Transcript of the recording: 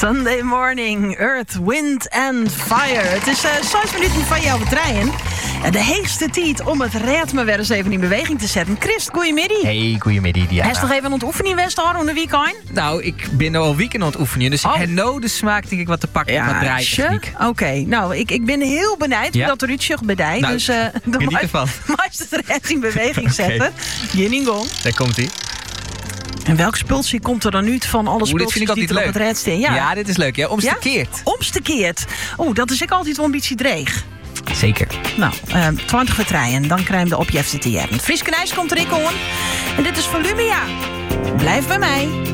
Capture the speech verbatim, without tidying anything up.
Sunday morning, Earth, Wind and Fire. Het is uh, zes minuten van jou betreien. Uh, de heegste tijd om het ritme weer eens even in beweging te zetten. Chris, goeiemiddag. Hey, goeiemiddag Diana. Hij is nog even aan het oefenen geweest hoor, de weekend? Nou, ik ben al weekend aan het oefenen. Dus oh. ik heb nou de smaak denk ik wat te pakken ja, met draaitechniek. Oké, okay. nou, ik, ik ben heel benieuwd ja? hoe dat eruit ziet bij die. Nou, dus uh, de meeste het rit in beweging zetten. Okay. Jinningong. Daar komt hij. En welk spultje komt er dan uit van alle spultjes die er op het red staan? Ja. ja, dit is leuk. Ja, omstekeerd. Ja? Omstekeerd. Oeh, dat is ik altijd wel een beetje dreig. Zeker. Nou, uh, twintig vertreien. Dan krijg je de opjefte te hebben. Fries Knijs komt er ik on. En dit is Volumia. Blijf bij mij.